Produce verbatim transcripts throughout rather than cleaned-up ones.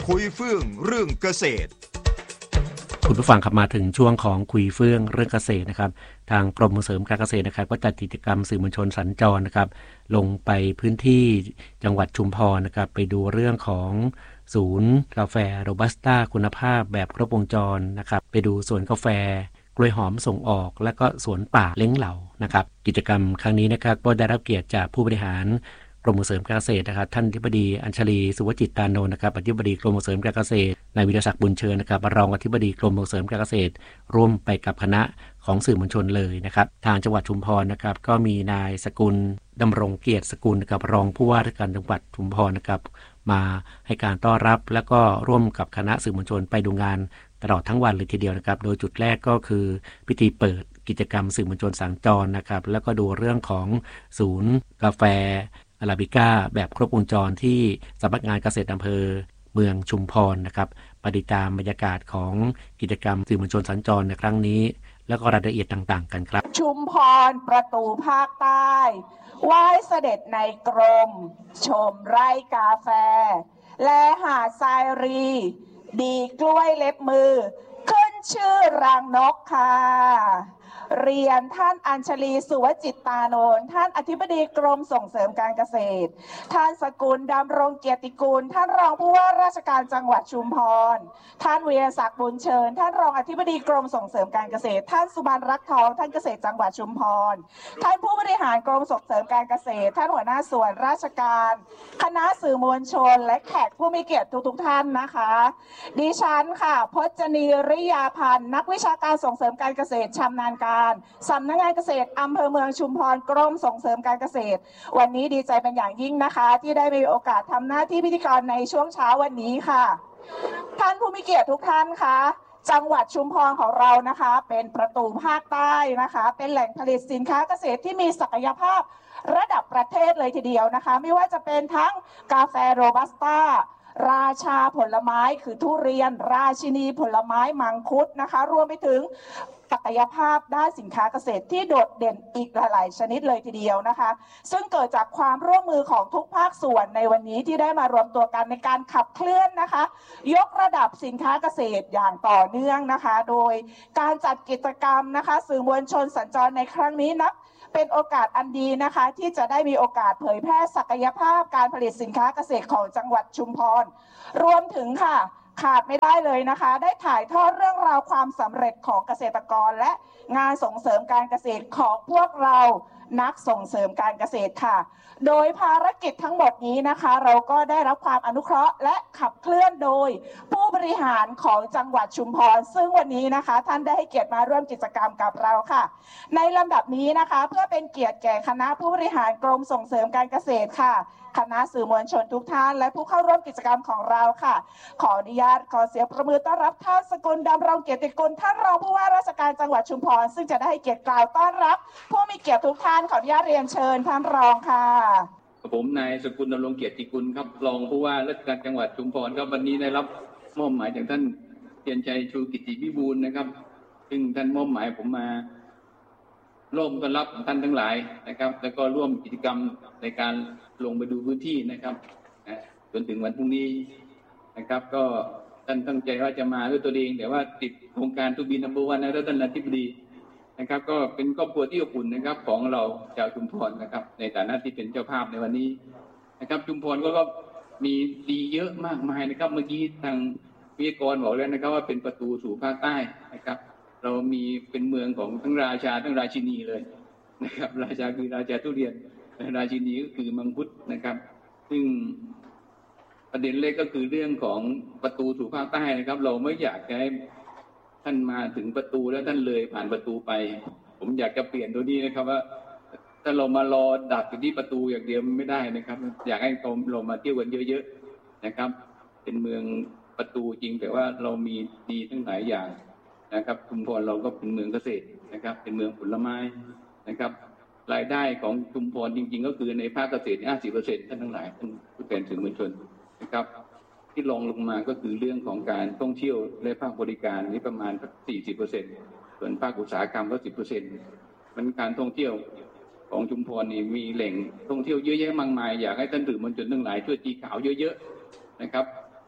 คุยเฟื่องเรื่องเกษตรคุณผู้ฟังขับมาถึงช่วงของคุยเฟื่องเรื่องเกษตรนะครับทางกรมส่งเสริมการเกษตรนะครับก็จัดกิจกรรมสื่อมวลชนสัญจรนะครับลงไปพื้นที่จังหวัดชุมพรนะครับไปดูเรื่องของศูนย์กาแฟโรบัสต้าคุณภาพแบบครบวงจรนะครับไปดูสวนกาแฟกล้วยหอมส่งออกและก็สวนป่าเล้งเหล่านะครับกิจกรรมครั้งนี้นะครับก็ได้รับเกียรติจากผู้บริหารกรมส่งเสริมการเกษตรนะครับท่านอธิบดีอัญชลีสุวจิตตานนท์นะครับอธิบดีกรมส่งเสริมการเกษตรนายวิรศักดิ์บุญเชิญนะครับรองอธิบดีกรมส่งเสริมการเกษตรร่วมไปกับคณะของสื่อมวลชนเลยนะครับทางจังหวัดชุมพรนะครับก็มีนายสกุลดำรงเกียรติสกุลนะครับรองผู้ว่าราชการจังหวัดชุมพรนะครับมาให้การต้อนรับแล้วก็ร่วมกับคณะสื่อมวลชนไปดูงานตลอดทั้งวันเลยทีเดียวนะครับโดยจุดแรกก็คือพิธีเปิดกิจกรรมสื่อมวลชนสัญจรนะครับแล้วก็ดูเรื่องของศูนย์กาแฟอาราบิก้าแบบครบวงจรที่สำนักงานเกษตรอำเภอเมืองชุมพรนะครับปฏิตามบรรยากาศของกิจกรรมสื่อมวลชนสัญจรในครั้งนี้แล้วก็รายละเอียดต่างๆกันครับชุมพรประตูภาคใต้ไหว้เสด็จในกรมชมไร่กาแฟและหาดทรายรีดีกล้วยเล็บมือขึ้นชื่อรังนกค่ะเรียนท่านอัญชลีสุวจิตตานนท์ท่านอธิบดีกรมส่งเสริมการเกษตรท่านสกุลดำรงเกียรติกุลท่านรองผู้ว่าราชการจังหวัดชุมพรท่านวีรศักดิ์บุญเชิญท่านรองอธิบดีกรมส่งเสริมการเกษตรท่านสุบรรณรักทองท่านเกษตรจังหวัดชุมพรท่านผู้บริหารกรมส่งเสริมการเกษตรท่านหัวหน้าส่วนราชการคณะสื่อมวลชนและแขกผู้มีเกียรติทุกๆท่านนะคะดิฉันค่ะพจนีริยาพันธ์นักวิชาการส่งเสริมการเกษตรชำนาญการสำนักงานเกษตรอำเภอเมืองชุมพรกรมส่งเสริมการเกษตรวันนี้ดีใจเป็นอย่างยิ่งนะคะที่ได้มีโอกาสทำหน้าที่พิธีกรในช่วงเช้าวันนี้ค่ะท่านผู้มีเกียรติทุกท่านคะจังหวัดชุมพรของเรานะคะเป็นประตูภาคใต้นะคะเป็นแหล่งผลิตสินค้าเกษตรที่มีศักยภาพระดับประเทศเลยทีเดียวนะคะไม่ว่าจะเป็นทั้งกาแฟโรบัสต้าราชาผลไม้คือทุเรียนราชินีผลไม้มังคุดนะคะรวมไปถึงศักยภาพด้านสินค้าเกษตรที่โดดเด่นอีกหลายๆชนิดเลยทีเดียวนะคะซึ่งเกิดจากความร่วมมือของทุกภาคส่วนในวันนี้ที่ได้มารวมตัวกันในการขับเคลื่อนนะคะยกระดับสินค้าเกษตรอย่างต่อเนื่องนะคะโดยการจัดกิจกรรมนะคะสื่อมวลชนสัญจรในครั้งนี้นับเป็นโอกาสอันดีนะคะที่จะได้มีโอกาสเผยแพร่ศักยภาพการผลิตสินค้าเกษตรของจังหวัดชุมพรรวมถึงค่ะขาดไม่ได้เลยนะคะได้ถ่ายทอดเรื่องราวความสำเร็จของเกษตรกรและงานส่งเสริมการเกษตรของพวกเรานักส่งเสริมการเกษตรค่ะโดยภารกิจทั้งหมดนี้นะคะเราก็ได้รับความอนุเคราะห์และขับเคลื่อนโดยผู้บริหารของจังหวัดชุมพรซึ่งวันนี้นะคะท่านได้ให้เกียรติมาร่วมกิจกรรมกับเราค่ะในลำดับนี้นะคะเพื่อเป็นเกียรติแก่คณะผู้บริหารกรมส่งเสริมการเกษตรค่ะคณะสื่อมวลชนทุกท่านและผู้เข้าร่วมกิจกรรมของเราค่ะขออนุญาตขอเสียงประมือต้อนรับท่านสกุลดำรงเกียรติกุลท่านรองผู้ว่าราชการจังหวัดชุมพรซึ่งจะได้ให้เกียรติกล่าวต้อนรับผู้มีเกียรติทุกท่านขออนุญาตเรียนเชิญท่านรองค่ะผมนายสกุลดำรงเกียรติกุลครับรองผู้ว่าราชการจังหวัดชุมพรครับวันนี้ได้รับมอบหมายจากท่านเทียนชัยชูกิติวิบูลย์นะครับซึ่งท่านมอบหมายผมมาร่วมต้อนรับท่านทั้งหลายนะครับแล้วก็ร่วมกิจกรรมในการลงไปดูพื้นที่นะครับจนถึงวันพรุ่งนี้นะครับก็ท่านตั้งใจว่าจะมาด้วยตัวเองแต่ว่าติดโครงการทูบีนัมเบอร์วันนะท่านอธิบดีนะครับก็เป็นครอบครัวที่อบอุ่นนะครับของเราชาวชุมพรนะครับในฐานะที่เป็นเจ้าภาพในวันนี้นะครับชุมพรก็มีดีเยอะมากมายนะครับเมื่อกี้ทางวิทยากรบอกแล้วนะครับว่าเป็นประตูสู่ภาคใต้นะครับเรามีเป็นเมืองของทั้งราชาทั้งราชินีเลยนะครับราชาคือราชาทุเรียนราชินีก็คือมังคุดนะครับซึ่งประเด็นแรกก็คือเรื่องของประตูสู่ภาคใต้นะครับเราไม่อยากให้ท่านมาถึงประตูแล้วท่านเลยผ่านประตูไปผมอยากจะเปลี่ยนตัวนี้นะครับว่าถ้าเรามารอดักอยู่ที่ประตูอย่างเดียวไม่ได้นะครับอยากให้เรามาเที่ยวกันเยอะๆนะครับเป็นเมืองประตูจริงแต่ว่าเรามีดีทั้งหลายอย่างนะครับชุมพรเราก็เป็นเมืองเกษตรนะครับเป็นเมืองผลไม้นะครับรายได้ของชุมพรจริงๆก็คือในภาคเกษตร ห้าสิบเปอร์เซ็นต์ ท่านทั้งหลายท่านผู้แทนสื่อมวลชนนะครับที่รองลงมาก็คือเรื่องของการท่องเที่ยวและภาคบริการนี้ประมาณ สี่สิบเปอร์เซ็นต์ ส่วนภาคอุตสาหกรรมก็ สิบเปอร์เซ็นต์ มันการท่องเที่ยวของชุมพรนี่มีแหล่งท่องเที่ยวเยอะแยะมากมายอยากให้ท่านสื่อมวลชนทั้งหลายช่วยตีข่าวเยอะๆนะครับเ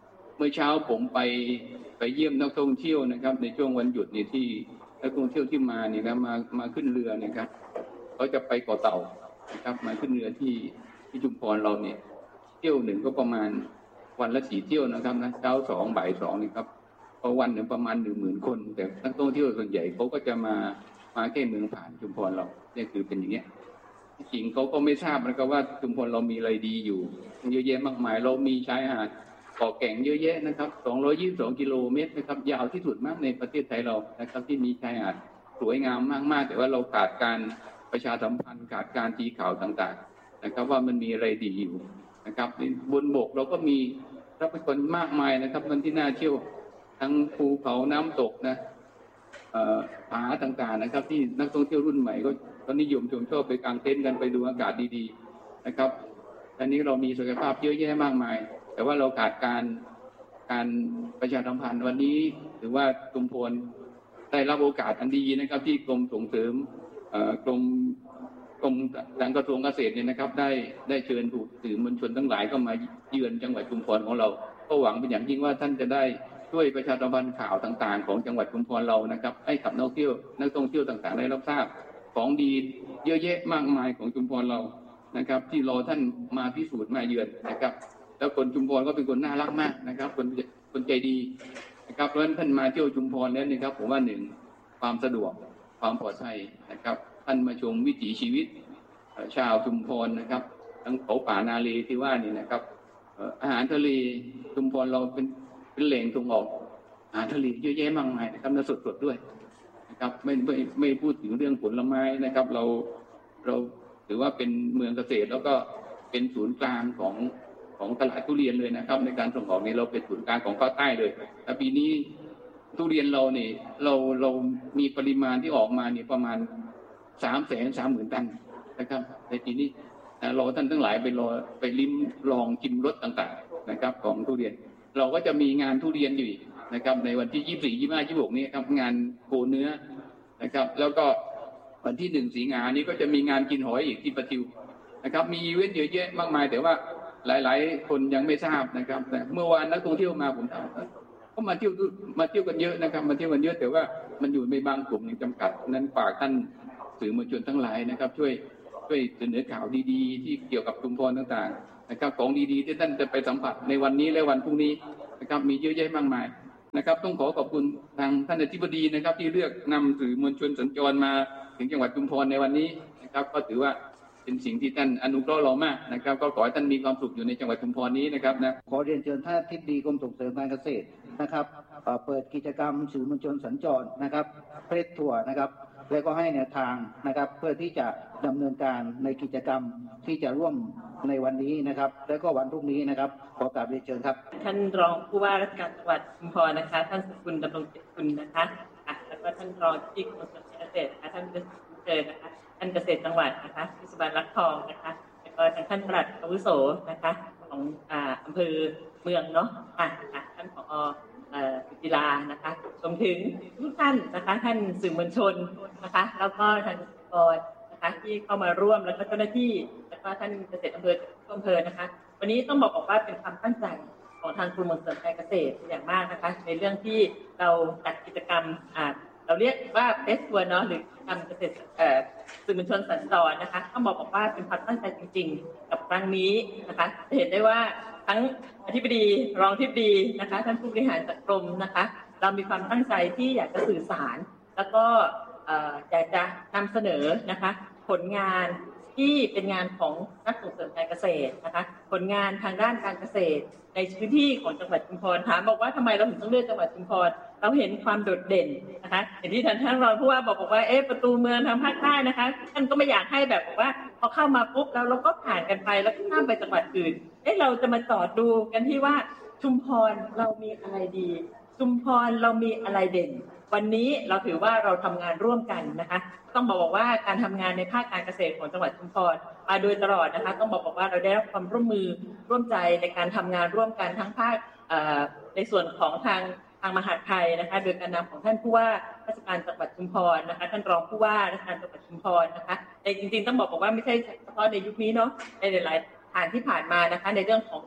มื่อเช้าผมไปไปเยี่ยมนักท่องเที่ยวนะครับในช่วงวันหยุดนี่ที่นักท่องเที่ยวที่มาเนี่ยนะมามาขึ้นเรือนะครับเขาจะไปเกาะเต่านะครับมาขึ้นเรือที่ที่ชุมพรเราเนี่ยเที่ยวหนึ่งก็ประมาณวันละสี่เที่ยวนะครับนะเช้าสองบ่ายสองนี่ครับพอวันหนึ่งประมาณหนึ่งหมื่นคนแต่นักท่องเที่ยวส่วนใหญ่เขาก็จะมามาแค่เมืองผ่านชุมพรเราเนี่ยคือเป็นอย่างเงี้ยจริงเขาก็ไม่ทราบนะครับว่าชุมพรเรามีอะไรดีอยู่เยอะแยะมากมายเรามีชายหาดเกาะแก่งเยอะแยะนะครับสองร้อยยี่สิบสองกิโลเมตรนะครับยาวที่สุดมากในประเทศไทยเรานะครับที่มีชายหาดสวยงามมากๆแต่ว่าเราขาดการประชาสัมพันธ์ขาดการตีข่าวต่างๆนะครับว่ามันมีอะไรดีอยู่นะครับบนบกเราก็มีทรัพยากรมากมายนะครับมันที่น่าเที่ยวทั้งภูเขาน้ำตกนะผาต่างๆนะครับที่นักท่องเที่ยวรุ่นใหม่ก็ก็นิยมชมชอบไปกางเต็นท์กันไปดูอากาศดีๆนะครับอันนี้เรามีศักยภาพเยอะแยะมากมายแต่ว่าเราขาดการการประชาสัมพันธ์วันนี้ถือว่าชุมพรได้รับโอกาสอันดีนะครับที่กรมส่งเสริมกรมกรมทางกระทรวงเกษตรเนี่ยนะครับได้ได้เชิญผู้สื่อมวลชนทั้งหลายเข้ามาเยือนจังหวัดชุมพรของเราก็หวังเป็นอย่างยิ่งว่าท่านจะได้ช่วยประชาสัมพันธ์ข่าวต่างๆของจังหวัดชุมพรเรานะครับให้กับนักท่องเที่ยวนักท่องเที่ยวต่างๆได้รับทราบของดีเยอะแยะมากมายของชุมพรเรานะครับที่รอท่านมาพิสูจน์มาเยือนนะครับแล้วคนชุมพรก็เป็นคนน่ารักมากนะครับคนคนใจดีนะครับเพราะฉะนั้นท่านมาเที่ยวชุมพรแล้วนี่ครับผมว่าหนึ่งความสะดวกความปลอดภัยนะครับท่านมาชมวิถีชีวิตชาวชุมพรนะครับทั้งเขาป่านาเลที่ว่านี่นะครับอาหารทะเลชุมพรเราเป็นเป็นแหล่งส่งออกอาหารทะเลเยอะแยะมากมายนะครับและสดๆด้วยนะครับไม่ไม่ไม่พูดถึงเรื่องผลไม้นะครับเราเราถือว่าเป็นเมืองเกษตรแล้วก็เป็นศูนย์กลางของของตลาดทุเรียนเลยนะครับในการส่งออกนี้เราเป็นศูนย์กลางของภาคใต้เลยแต่ปีนี้ทุเรียนเราเนี่ยเราเรามีปริมาณที่ออกมาเนี่ยประมาณสามแสนสามหมื่นตันนะครับในปีนี้รอท่านทั้งหลายไปรอไปลิ้มลองชิมรสต่างๆนะครับของทุเรียนเราก็จะมีงานทุเรียนอยู่นะครับในวันที่ยี่สิบสี่ ยี่สิบห้า ยี่สิบหกนี้ครับงานโกเนื้อนะครับแล้วก็วันที่หนึ่งสิงหานี้ก็จะมีงานกินหอยอีกที่ประทิวนะครับมีอีเวนต์เยอะแยะมากมายแต่ว่าหลายๆคนยังไม่ทราบนะครับแต่เมื่อวานนักท่องเที่ยวมาผมถามเขามาเที่ยวมาเที่ยวกันเยอะนะครับมาเที่ยวกันเยอะแต่ว่ามันอยู่ในบางกลุ่มจำกัดนั้นฝากท่านสื่อมวลชนทั้งหลายนะครับช่วยช่วยเสนอข่าวดีๆที่เกี่ยวกับชุมพรต่างๆนะครับของดีๆที่ท่านจะไปสัมผัสในวันนี้และวันพรุ่งนี้นะครับมีเยอะแยะมากมายนะครับต้องขอขอบคุณทางท่านอธิบดีนะครับที่เลือกนำสื่อมวลชนสัญจรมาถึงจังหวัดชุมพรในวันนี้นะครับก็ถือว่าเป็นสิ่งที่ท่านอนุเคราะห์เรามากนะครับก็ขอให้ท่านมีความสุขอยู่ในจังหวัดชุมพรนี้นะครับนะขอเรียนเชิญท่านอธิบดีกรมส่งเสริมการเกษตรนะครับเปิดกิจกรรมสื่อมวลชนสัญจรนะครับเพลททัวร์นะครับแล้วก็ให้แนวทางนะครับเพื่อที่จะดำเนินการในกิจกรรมที่จะร่วมในวันนี้นะครับแล้วก็วันพรุ่งนี้นะครับขอกราบเรียนเชิญครับท่านรองผู้ว่าราชการจังหวัดชุมพรนะคะท่านสกุลดำรงเกียรติกุลนะคะแล้วก็ท่านรองที่กรมส่งเสริมการเกษตรนะคะท่านเชิญนะคะท่านเกษตรจังหวัดนะคะพิสุบรรณรักทองนะคะแล้วก็ท่านปลัดอาวุโสนะคะของอ่าอำเภอเมืองเนาะอ่ะท่านผอเอ่อกีฬานะคะรวมถึงทุกท่านนะคะท่านสื่อมวลชนนะคะแล้วก็ท่านเกษตรกรนะคะที่เข้ามาร่วมแล้วก็เจ้าหน้าที่แล้วก็ท่านเกษตรอำเภออำเภอนะคะวันนี้ต้องบอกว่าเป็นความตั้งใจของทางกรมส่งเสริมการเกษตรอย่างมากนะคะในเรื่องที่เราจัดกิจกรรมอ่าเราเรียกว่าเฟสทัวร์เนาะหรือทำเกษตรสื่อมวลชนสัญจรนะคะต้องบอกว่าเป็นความตั้งใจจริงๆกับครั้งนี้นะคะจะเห็นได้ว่าทั้งอธิบดีรองอธิบดีนะคะท่านผู้บริหารจากกรมนะคะเรามีความตั้งใจที่อยากจะสื่อสารแล้วก็อยากจะนำเสนอนะคะผลงานที่เป็นงานของนักส่งเสริมการเกษตรนะคะผลงานทางด้านการเกษตรในพื้นที่ของจังหวัดชุมพรถามบอกว่าทำไมเราถึงต้องเลือกจังหวัดชุมพรเราเห็นความโดดเด่นนะคะอย่างที่ท่านท่านรองผู้ว่าบอกบอกว่าเอ๊ะประตูเมืองทางภาคใต้นะคะท่านก็ไม่อยากให้แบบบอกว่าพอเข้ามาปุ๊บแล้วเราก็ผ่านกันไปแล้วข้ามไปจังหวัดอื่นเอ๊ะเราจะมาจอดดูกันที่ว่าชุมพรเรามีอะไรดีชุมพรเรามีอะไรเด่นวันนี้เราถือว่าเราทำงานร่วมกันนะคะต้องบอกว่าการทำงานในภาคการเกษตรของจังหวัดชุมพรมาโดยตลอดนะคะต้องบอกว่าเราได้รับความร่วมมือร่วมใจในการทำงานร่วมกันทั้งภาคในส่วนของทางทางมหาดไทยนะคะโดยการนำของท่านผู้ว่าราชการจังหวัดชุมพรนะคะท่านรองผู้ว่าราชการจังหวัดชุมพรนะคะแต่จริงๆต้องบอกว่าไม่ใช่เฉพาะในยุคนี้เนาะในหลายๆฐานที่ผ่านมานะคะในเรื่องของการ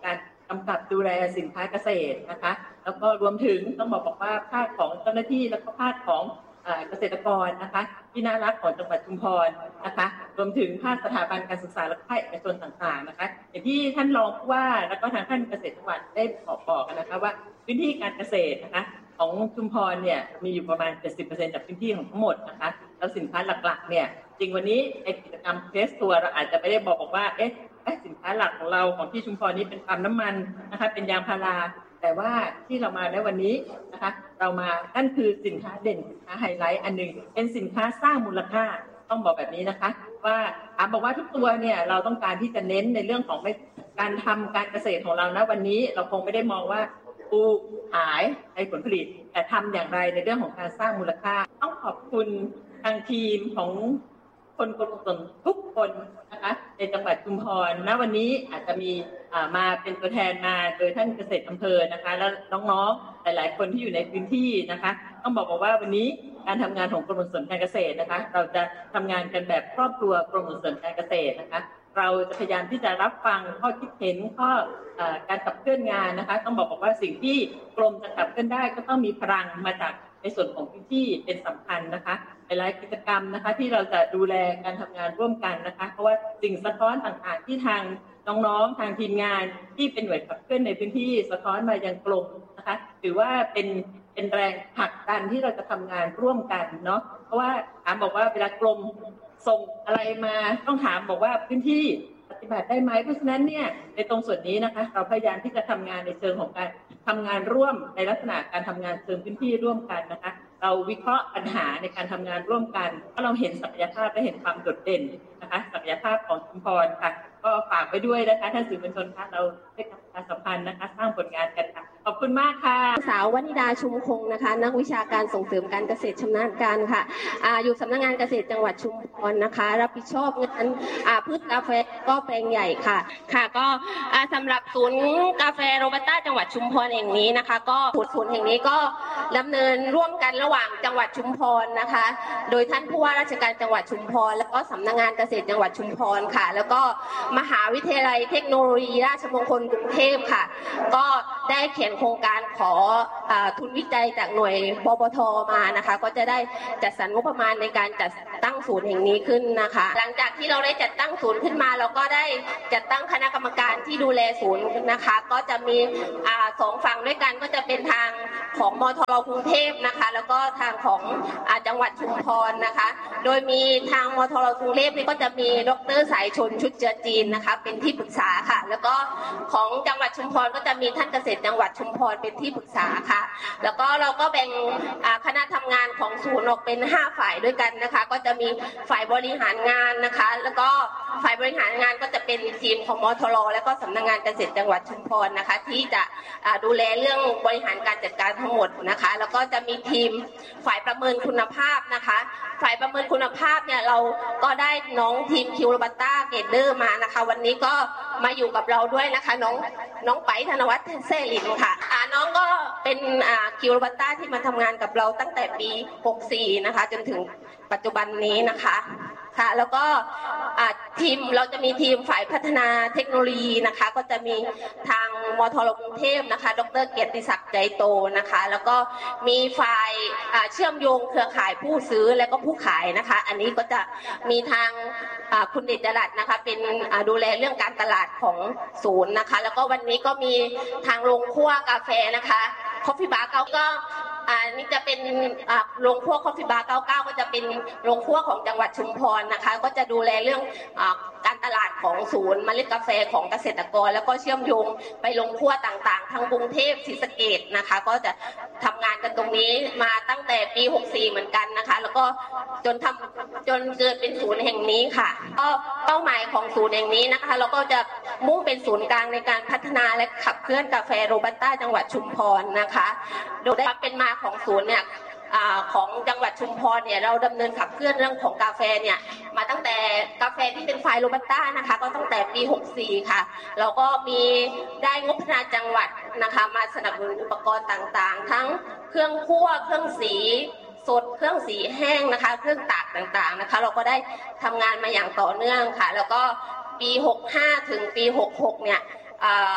กำกับดูแลสินค้าเกษตรนะคะแล้วก็รวมถึงต้องบอกบอกว่าภาคของเจ้าหน้าที่แล้วก็ภาคของเกษตรกรนะคะที่น่ารักของจังหวัดชุมพรนะคะรวมถึงภาคสถาบันการศึกษาและภาคเอกชนต่างๆนะคะอย่างที่ท่านรองผู้ว่าแล้วก็ทางท่านเกษตรจังหวัดได้บอกบอกกันนะคะว่าพื้นที่การเกษตรนะคะของชุมพรเนี่ยมีอยู่ประมาณ เจ็ดสิบเปอร์เซ็นต์ จากพื้นที่ของทั้งหมดนะคะแล้วสินค้าหลักๆเนี่ยจริงวันนี้ในกิจกรรมเทสตัวเราอาจจะไม่ได้บอกบอกว่าเอ๊ะสินค้าหลักของเราของที่ชุมพรนี้เป็นปาล์มน้ำมันนะคะเป็นยางพาราแต่ว่าที่เรามาในวันนี้นะคะเรามานั่นคือสินค้าเด่นสินค้าไฮไลท์อันหนึ่งเป็นสินค้าสร้างมูลค่าต้องบอกแบบนี้นะคะว่าถามบอกว่าทุกตัวเนี่ยเราต้องการที่จะเน้นในเรื่องของการทำการเกษตรของเรานะวันนี้เราคงไม่ได้มองว่าปลูกขายให้ผลผลิตแต่ทำอย่างไรในเรื่องของการสร้างมูลค่าต้องขอบคุณทางทีมของคนกรมส่งทุกคนนะคะในจังหวัดชุมพรณวันนี้อาจจะมีมาเป็นตัวแทนมาโดยท่านเกษตรอำเภอนะคะและน้องๆหลายๆคนที่อยู่ในพื้นที่นะคะต้องบอกว่าวันนี้การทำงานของกรมส่งเสริมการเกษตรนะคะเราจะทำงานกันแบบครอบครัวกรมส่งเสริมการเกษตรนะคะเราจะพยายามที่จะรับฟังข้อคิดเห็นข้อการขับเคลื่อนงานนะคะต้องบอกว่าสิ่งที่กรมจะขับเคลื่อนได้ก็ต้องมีพลังมาจากในส่วนของพื้นที่เป็นสำคัญนะคะหลายกิจกรรมนะคะที่เราจะดูแลการทำงานร่วมกันนะคะเพราะว่าสิ่งสะท้อนต่างๆที่ทางน้องๆทางทีมงานที่เป็นหน่วยขับเคลื่อนในพื้นที่สะท้อนมายังกรมนะคะถือว่าเป็นเป็นแรงผลักดันที่เราจะทำงานร่วมกันเนาะเพราะว่าถามบอกว่าเวลากรมส่งอะไรมาต้องถามบอกว่าพื้นที่ปฏิบัติได้ไหมเพราะฉะนั้นเนี่ยในตรงส่วนนี้นะคะเราพยายามที่จะทำงานในเชิงของการทำงานร่วมในลักษณะการทำงานเชิงพื้นที่ร่วมกันนะคะเราวิเคราะห์ปัญหาในการทำงานร่วมกันเพราะเราเห็นศักยภาพและเห็นความโดดเด่นนะคะศักยภาพของชุมพรค่ะก็ฝากไว้ด้วยนะคะท่านสื่อมวลชนค่ะเราได้ประชาสัมพันธ์นะคะสร้างผลงานกันค่ะขอบคุณมากค่ะสาววนิดาชุมคงนะคะนักวิชาการส่งเสริมการเกษตรชำนาญการค่ะ อ, อยู่สำนักงานเกษตรจังหวัดชุมพรนะคะรับผิดชอบงานพืชกาแฟก็แปลงใหญ่ค่ะค่ะก็สำหรับศูนย์กาแฟโรบัสต้าจังหวัดชุมพรแห่งนี้นะคะก็ศูนย์แห่งนี้ก็ดำเนินร่วมกันระหว่างจังหวัดชุมพรนะคะโดยท่านผู้ว่าราชการจังหวัดชุมพรแล้วก็สำนักงานเกษตรจังหวัดชุมพรค่ะแล้วก็มหาวิทยาลัยเทคโนโลยีราชมงคลกรุงเทพค่ะก็ได้เขียนโครงการขอทุนวิจัยจากหน่วยบปท.มานะคะก็จะได้จัดสรรงบประมาณในการจัดตั้งศูนย์แห่งนี้ขึ้นนะคะหลังจากที่เราได้จัดตั้งศูนย์ขึ้นมาเราก็ได้จัดตั้งคณะกรรมการที่ดูแลศูนย์นะคะก็จะมีสองฝั่งด้วยกันก็จะเป็นทางของมทร.กรุงเทพนะคะแล้วก็ทางของจังหวัดชุมพรนะคะโดยมีทางมทร.กรุงเทพนี่ก็จะมีดร.สายชนชุดเจือจีนนะคะเป็นที่ปรึกษาค่ะแล้วก็ของจังหวัดชุมพรก็จะมีท่านเกษตรจังหวัดชุมพรเป็นที่ปรึกษาค่ะแล้วก็เราก็แบ่งคณะทำงานของศูนย์ออกเป็นห้าฝ่ายด้วยกันนะคะก็จะมีฝ่ายบริหารงานนะคะแล้วก็ฝ่ายบริหารงานก็จะเป็นทีมของมทร.และก็สำนักงานเกษตรจังหวัดชุมพรนะคะที่จะดูแลเรื่องบริหารการจัดการทั้งหมดนะคะแล้วก็จะมีทีมฝ่ายประเมินคุณภาพนะคะฝ่ายประเมินคุณภาพเนี่ยเราก็ได้น้องทีมคิวโรบัสต้าเกรดเดอร์มานะคะวันนี้ก็มาอยู่กับเราด้วยนะคะน้องน้องไปธนวัฒน์เซลินค่ะน้องก็เป็นคิวโรบัสต้าที่มาทำงานกับเราตั้งแต่ปีหกสี่นะคะจนถึงปัจจุบันนี้นะคะค่ะแล้วก็ทีมเราจะมีทีมฝ่ายพัฒนาเทคโนโลยีนะคะก็จะมีทางมทร.กรุงเทพนะคะดร.เกียรติศักดิ์ใจโตนะคะแล้วก็มีฝ่ายเชื่อมโยงเครือข่ายผู้ซื้อและก็ผู้ขายนะคะอันนี้ก็จะมีทางคุณเดชจรัสนะคะเป็นดูแลเรื่องการตลาดของศูนย์นะคะแล้วก็วันนี้ก็มีทางโรงคั่วกาแฟนะคะคอฟฟี่บาร์เขาก็อันนี้จะเป็นโรงคั่วคอฟฟี่บาร์เก้าสิบเก้าก็จะเป็นโรงคั่วของจังหวัดชุมพรนะคะก็จะดูแลเรื่องการตลาดของศูนย์เมล็ดกาแฟของเกษตรกรแล้วก็เชื่อมโยงไปโรงคั่วต่างๆทั้งกรุงเทพศรีสะเกษนะคะก็จะทำงานกันตรงนี้มาตั้งแต่ปีหกสี่เหมือนกันนะคะแล้วก็จนทำจนเกิดเป็นศูนย์แห่งนี้ค่ะก็เป้าหมายของศูนย์แห่งนี้นะคะเราก็จะมุ่งเป็นศูนย์กลางในการพัฒนาและขับเคลื่อนกาแฟโรบัสต้าจังหวัดชุมพรนะคะโดยได้เป็นมาของศูนย์เนี่ยของจังหวัดชุมพรเนี่ยเราดำเนินขับเคลื่อนเรื่องของกาแฟเนี่ยมาตั้งแต่กาแฟที่เป็นไฟโรบัสต้านะคะก็ตั้งแต่ปีหกสี่ค่ะเราก็มีได้งบพัฒนาจังหวัดนะคะมาสนับสนุนอุปกรณ์ต่างๆทั้งเครื่องคั่วเครื่องสีสดเครื่องสีแห้งนะคะเครื่องตากต่างๆนะคะเราก็ได้ทำงานมาอย่างต่อเนื่องค่ะแล้วก็ปีหกห้าถึงปีหกหกเนี่ย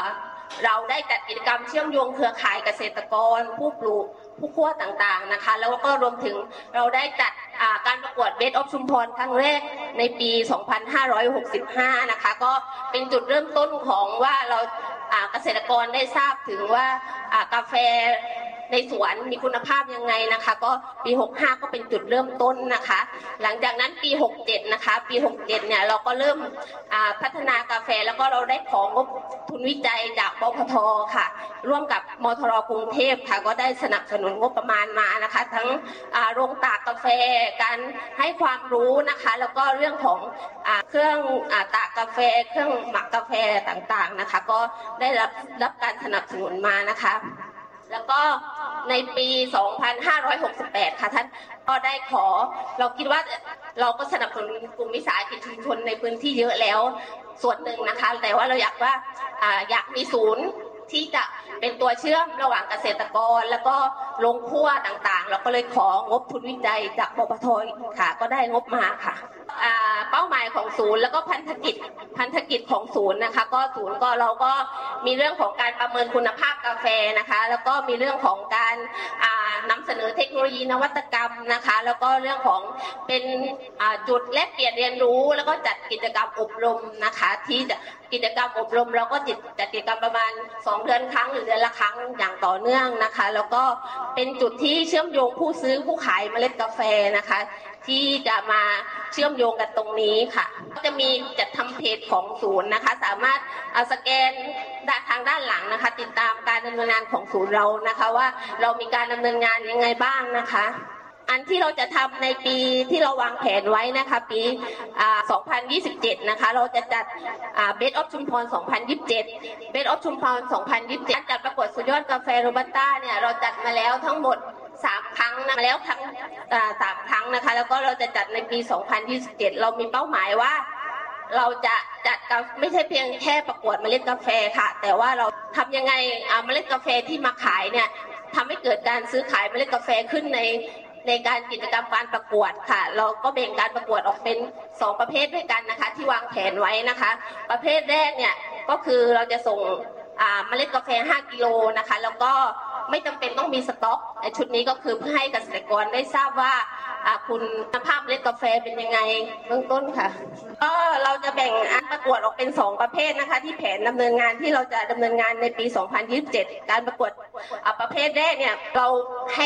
เราได้จัดกิจกรรมเชื่อมโยงเครือข่ายเกษตรกรผู้ปลูกผู้คั่วต่างๆนะคะแล้วก็รวมถึงเราได้จัดการประกวด Best of ชุมพรครั้งแรกในปี สองพันห้าร้อยหกสิบห้า นะคะก็เป็นจุดเริ่มต้นของว่าเราเกษตรกรได้ทราบถึงว่ากาแฟในสวนมีคุณภาพยังไงนะคะก็ปีหกห้าก็เป็นจุดเริ่มต้นนะคะหลังจากนั้นปีหกเจ็ดนะคะปีหกเจ็ดเนี่ยเราก็เริ่มพัฒนากาแฟแล้วก็เราได้ของงบทุนวิจัยจากปปท.ค่ะร่วมกับมทร.กรุงเทพค่ะก็ได้สนับสนุนงบประมาณมานะคะทั้งโรงตากกาแฟการให้ความรู้นะคะแล้วก็เรื่องของเครื่องตากกาแฟเครื่องหมักกาแฟต่างๆนะคะก็ได้รับรับการสนับสนุนมานะคะแล้วก็ในปี สองพันห้าร้อยหกสิบแปด ค่ะท่านก็ได้ขอเราคิดว่าเราก็สนับสนุนกลุ่มวิสาหกิจชุมชนในพื้นที่เยอะแล้วส่วนหนึ่งนะคะแต่ว่าเราอยากว่าอยากมีศูนย์ที่จะเป็นตัวเชื่อมระหว่างเกษตรกรแล้วก็โรงคั่วต่างๆเราก็เลยของบทุนวิจัยจากปปท.ค่ะก็ได้งบมาค่ะเป้าหมายของศูนย์แล้วก็พันธกิจพันธกิจของศูนย์นะคะก็ศูนย์ก็เราก็มีเรื่องของการประเมินคุณภาพกาแฟนะคะแล้วก็มีเรื่องของการนำเสนอเทคโนโลยีนวัตกรรมนะคะแล้วก็เรื่องของเป็นจุดแลกเปลี่ยนเรียนรู้แล้วก็จัดกิจกรรมอบรมนะคะที่จะกิจกรรมอบรมเราก็จัดจัดกิจกรรมประมาณสองเดือนครั้งหรือเดือนละครั้งอย่างต่อเนื่องนะคะแล้วก็เป็นจุดที่เชื่อมโยงผู้ซื้อผู้ขายเมล็ดกาแฟนะคะที่จะมาเชื่อมโยงกันตรงนี้ค่ะก็จะมีจัดทำเพจของศูนย์นะคะสามารถเอาสแกนทางด้านหลังนะคะติดตามการดำเนินงานของศูนย์เรานะคะว่าเรามีการดำเนินงานยังไงบ้างนะคะอันที่เราจะทำในปีที่เราวางแผนไว้นะคะปีสองพันยี่สิบเจ็ดนะคะเราจะจัด Best of ชุมพร สองพันยี่สิบเจ็ด Best of ชุมพร สองพันยี่สิบเจ็ด จัดประกวดสุดยอดกาแฟโรบัสต้าเนี่ยเราจัดมาแล้วทั้งหมดสามครั้งมาแล้วทั้งสามครั้งนะคะแล้วก็เราจะจัดในปี สองพันยี่สิบเจ็ด เรามีเป้าหมายว่าเราจะจัดไม่ใช่เพียงแค่ประกวดเมล็ดกาแฟค่ะแต่ว่าเราทำยังไงเมล็ดกาแฟที่มาขายเนี่ยทำให้เกิดการซื้อขายเมล็ดกาแฟขึ้นในในการกิจกรรมการประกวดค่ะเราก็แบ่งการประกวดออกเป็นสองประเภทด้วยกันนะคะที่วางแผนไว้นะคะประเภทแรกเนี่ยก็คือเราจะส่งเมล็ดกาแฟห้ากิโลนะคะแล้วก็ไม่จำเป็นต้องมีสต็อกในชุดนี้ก็คือเพื่อให้เกษตรกรได้ทราบว่าคุณภาพเมล็ดกาแฟเป็นยังไงเบื้องต้นค่ะก็เราจะแบ่งอันประกวดออกเป็นสองประเภทนะคะที่แผนดำเนินงานที่เราจะดำเนินงานในปี สองพันยี่สิบเจ็ด การประกวดประเภทแรกเนี่ยเราให้